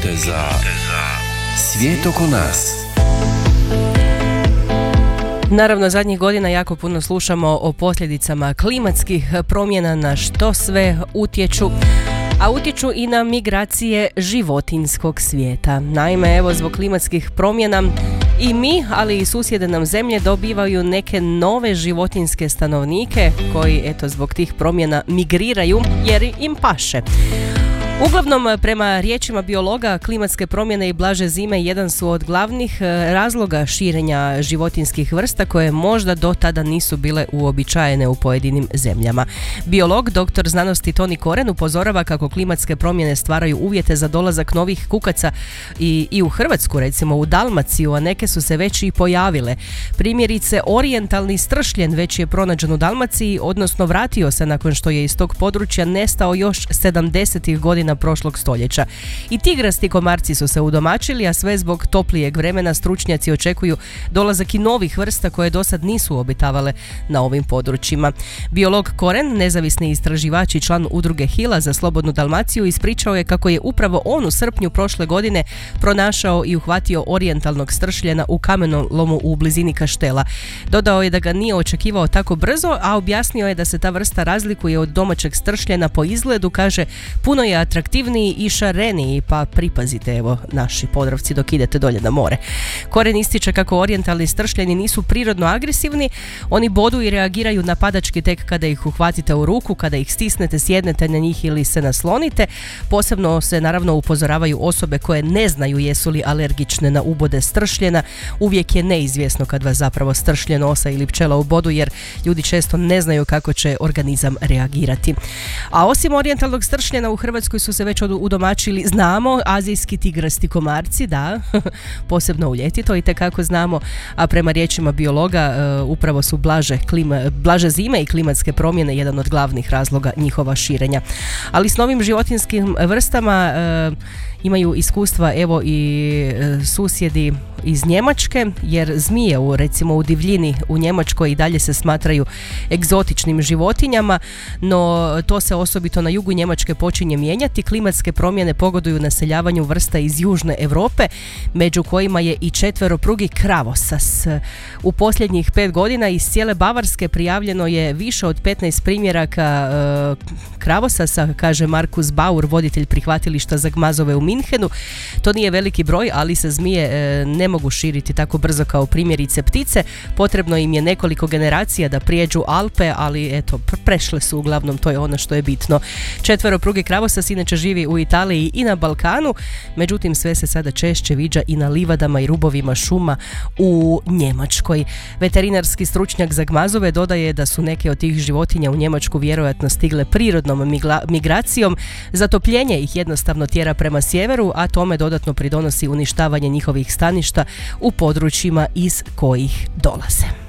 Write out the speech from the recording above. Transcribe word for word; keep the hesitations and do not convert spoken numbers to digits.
za svijet oko nas. Naravno, zadnjih godina jako puno slušamo o posljedicama klimatskih promjena, na što sve utječu, a utječu i na migracije životinjskog svijeta. Naime, evo, zbog klimatskih promjena i mi, ali i susjede nam zemlje dobivaju neke nove životinjske stanovnike koji, eto, zbog tih promjena migriraju jer im paše. Uglavnom, prema riječima biologa, klimatske promjene i blaže zime jedan su od glavnih razloga širenja životinjskih vrsta koje možda do tada nisu bile uobičajene u pojedinim zemljama. Biolog, doktor znanosti Toni Koren, upozorava kako klimatske promjene stvaraju uvjete za dolazak novih kukaca i, i u Hrvatsku, recimo u Dalmaciju, a neke su se već i pojavile. Primjerice, orijentalni stršljen već je pronađen u Dalmaciji, odnosno vratio se nakon što je iz tog područja nestao još sedamdesetih godina prošlog stoljeća. I tigrasti komarci su se udomačili, a sve zbog toplijeg vremena stručnjaci očekuju dolazak i novih vrsta koje do sad nisu obitavale na ovim područjima. Biolog Koren, nezavisni istraživač i član udruge Hila za slobodnu Dalmaciju, ispričao je kako je upravo on u srpnju prošle godine pronašao i uhvatio orijentalnog stršljena u kamenolomu u blizini Kaštela. Dodao je da ga nije očekivao tako brzo, a objasnio je da se ta vrsta razlikuje od domaćeg stršljena po izgledu, kaže, puno je atraktivniji i šareniji, pa pripazite, evo, naši Podravci, dok idete dolje na more. Koren ističe kako orijentalni stršljeni nisu prirodno agresivni, oni bodu i reagiraju napadački tek kada ih uhvatite u ruku, kada ih stisnete, sjednete na njih ili se naslonite. Posebno se naravno upozoravaju osobe koje ne znaju jesu li alergične na ubode stršljena. Uvijek je neizvjesno kad vas zapravo stršljen, osa ili pčela u bodu, jer ljudi često ne znaju kako će organizam reagirati. A osim orijentalnog stršljena u Hrvatskoj su se već udomačili, znamo, azijski tigrasti komarci, da, posebno u ljeti, to i tekako znamo, a prema riječima biologa uh, upravo su blaže, klima, blaže zime i klimatske promjene jedan od glavnih razloga njihova širenja. Ali s novim životinjskim vrstama uh, imaju iskustva, evo, i e, susjedi iz Njemačke, jer zmije u, recimo u divljini u Njemačkoj i dalje se smatraju egzotičnim životinjama, no to se osobito na jugu Njemačke počinje mijenjati. Klimatske promjene pogoduju naseljavanju vrsta iz južne Europe, među kojima je i četveroprugi kravosas. U posljednjih pet godina iz cijele Bavarske prijavljeno je više od petnaest primjeraka e, kravosasa, kaže Markus Bauer, voditelj prihvatilišta za gmazove u Minhenu. To nije veliki broj, ali se zmije e, ne mogu širiti tako brzo kao primjerice ptice. Potrebno im je nekoliko generacija da prijeđu Alpe, ali eto, prešle su uglavnom, to je ono što je bitno. Četveroprugi kravosas inače živi u Italiji i na Balkanu, međutim sve se sada češće viđa i na livadama i rubovima šuma u Njemačkoj. Veterinarski stručnjak za gmazove dodaje da su neke od tih životinja u Njemačku vjerojatno stigle prirodnom migla- migracijom. Zatopljenje ih jednostavno tjera prema sjeveru, a tome dodatno pridonosi uništavanje njihovih staništa u područjima iz kojih dolaze.